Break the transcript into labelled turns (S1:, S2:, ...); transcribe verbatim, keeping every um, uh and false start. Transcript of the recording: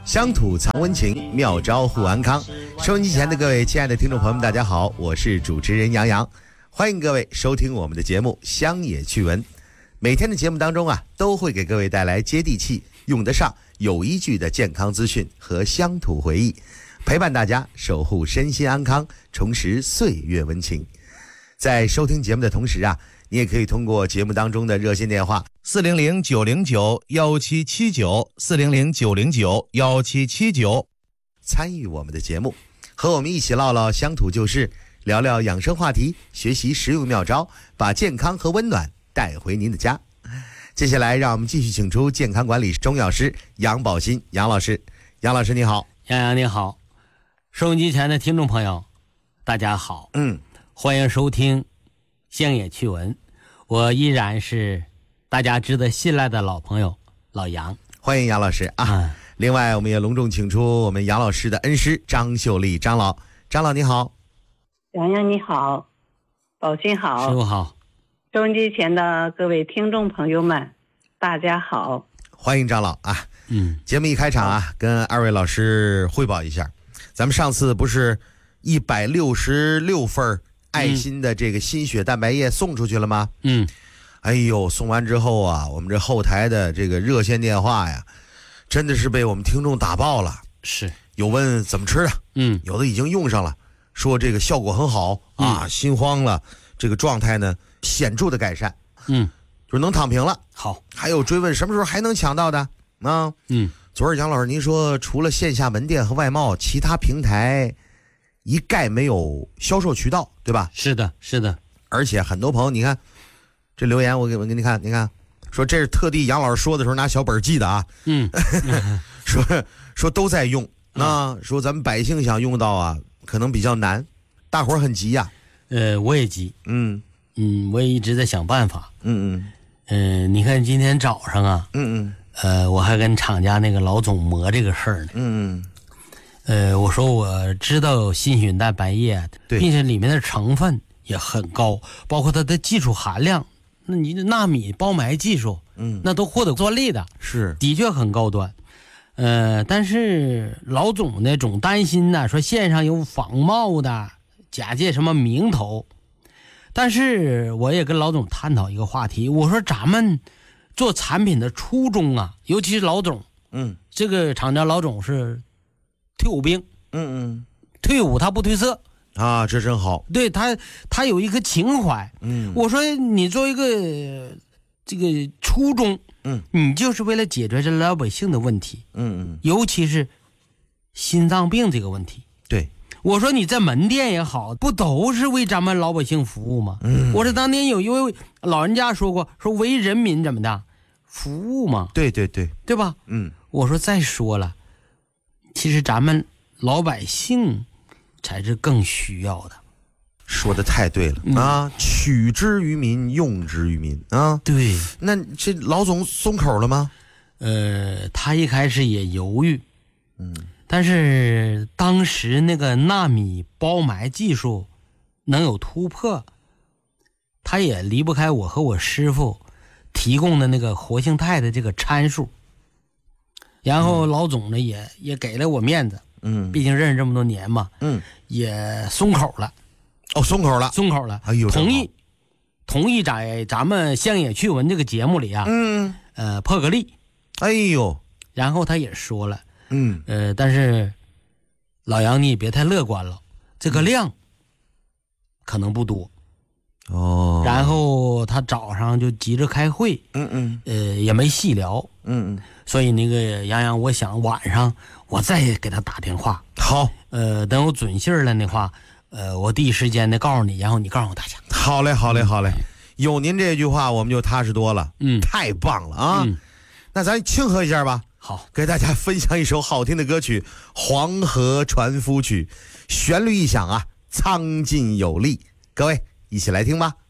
S1: 乡土藏温情，妙招护安康。收音机前的各位亲爱的听众朋友们，大家好，我是主持人杨洋，欢迎各位收听我们的节目《乡野趣闻》。每天的节目当中啊，都会给各位带来接地气、用得上、有依据的健康资讯和乡土回忆，陪伴大家守护身心安康，重拾岁月温情。在收听节目的同时啊，你也可以通过节目当中的热线电话四零零九零九幺七七九四零零九零九幺七七九参与我们的节目，和我们一起唠唠乡土旧事，聊聊养生话题，学习实用妙招，把健康和温暖带回您的家。接下来让我们继续请出健康管理中药师杨宝新杨老师。杨老师你好。
S2: 杨洋你好，收音机前的听众朋友大家好，
S1: 嗯，
S2: 欢迎收听乡野趣闻，我依然是大家值得信赖的老朋友老杨，
S1: 欢迎杨老师啊、嗯、另外我们也隆重请出我们杨老师的恩师张秀丽张老。张老你好。
S3: 杨洋你好，宝新好，
S2: 师傅好，
S3: 收音机前的各位听众朋友们大家好。
S1: 欢迎张老啊。
S2: 嗯，
S1: 节目一开场啊，跟二位老师汇报一下，咱们上次不是一百六十六份爱心的这个心血蛋白液送出去了吗？
S2: 嗯，
S1: 哎呦，送完之后啊，我们这后台的这个热线电话呀，真的是被我们听众打爆了。
S2: 是，
S1: 有问怎么吃的，
S2: 嗯，
S1: 有的已经用上了，说这个效果很好、嗯、啊，心慌了，这个状态呢显著的改善，
S2: 嗯，
S1: 就是能躺平了。
S2: 好，
S1: 还有追问什么时候还能抢到的啊？
S2: 嗯，
S1: 昨儿杨老师您说，除了线下门店和外贸，其他平台一概没有销售渠道，对吧？
S2: 是的，是的。
S1: 而且很多朋友，你看这留言，我给我给你看，你看，说这是特地杨老师说的时候拿小本记的啊。
S2: 嗯，
S1: 说说都在用，那、嗯、说咱们百姓想用到啊，可能比较难，大伙儿很急呀、
S2: 啊。呃，我也急。
S1: 嗯
S2: 嗯，我也一直在想办法。
S1: 嗯嗯。
S2: 嗯、呃，你看今天早上啊，
S1: 嗯嗯。
S2: 呃，我还跟厂家那个老总磨这个事儿呢。
S1: 嗯嗯。
S2: 呃，我说我知道心血蛋白液，并且里面的成分也很高，包括它的技术含量，那你的纳米包埋技术，
S1: 嗯，
S2: 那都获得专利的，
S1: 是
S2: 的确很高端。呃，但是老总呢总担心呢，说线上有仿冒的，假借什么名头。但是我也跟老总探讨一个话题，我说咱们做产品的初衷啊，尤其是老总，
S1: 嗯，
S2: 这个厂家老总是退伍兵，
S1: 嗯嗯，
S2: 退伍他不褪色
S1: 啊，这真好。
S2: 对他，他有一颗情怀。
S1: 嗯，
S2: 我说你做一个这个初衷，
S1: 嗯，
S2: 你就是为了解决这老百姓的问题，
S1: 嗯嗯，
S2: 尤其是心脏病这个问题。
S1: 对，
S2: 我说你在门店也好，不都是为咱们老百姓服务吗？
S1: 嗯，
S2: 我说当年有一位老人家说过，说为人民怎么的服务嘛，
S1: 对对对，
S2: 对吧？
S1: 嗯，
S2: 我说再说了。其实咱们老百姓才是更需要的。
S1: 说的太对了、嗯、啊！取之于民，用之于民啊！
S2: 对，
S1: 那这老总松口了吗？
S2: 呃，他一开始也犹豫，
S1: 嗯，
S2: 但是当时那个纳米包埋技术能有突破，他也离不开我和我师傅提供的那个活性肽的这个参数。然后老总呢也也给了我面子，
S1: 嗯，
S2: 毕竟认识这么多年嘛，
S1: 嗯，
S2: 也松口了，
S1: 哦，松口了，
S2: 松口了，
S1: 哎呦，
S2: 同意，同意在咱们乡野趣闻这个节目里啊，
S1: 嗯，
S2: 呃，破个例，
S1: 哎呦，
S2: 然后他也说了，
S1: 嗯，
S2: 呃，但是老杨你也别太乐观了，这个量可能不多，
S1: 哦，
S2: 然后他早上就急着开会，
S1: 嗯嗯，
S2: 呃，也没细聊，
S1: 嗯嗯。
S2: 所以那个杨洋，我想晚上我再给他打电话。
S1: 好，
S2: 呃，等有准信了的话，呃，我第一时间的告诉你，然后你告诉大家。
S1: 好嘞，好嘞，好嘞，有您这句话，我们就踏实多了。
S2: 嗯，
S1: 太棒了啊！
S2: 嗯、
S1: 那咱庆贺一下吧。
S2: 好，
S1: 给大家分享一首好听的歌曲《黄河船夫曲》，旋律一响啊，苍劲有力，各位一起来听吧。